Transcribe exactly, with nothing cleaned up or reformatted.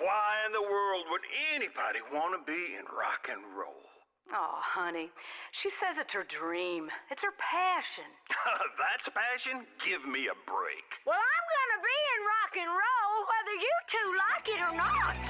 Why in the world would anybody want to be in rock and roll? Oh, honey, she says it's her dream. It's her passion. That's passion? Give me a break. Well, I'm gonna be in rock and roll whether you two like it or not.